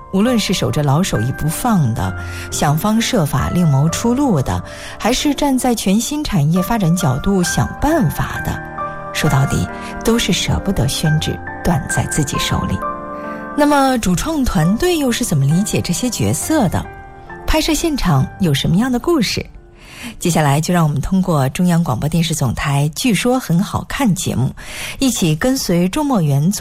无论是守着老手艺不放的，想方设法另谋出路的，还是站在全新产业发展角度想办法的，说到底都是舍不得宣纸断在自己手里。那么主创团队又是怎么理解这些角色的？拍摄现场有什么样的故事？接下来就让我们通过中央广播电视总台《据说很好看》节目，一起跟随周末元总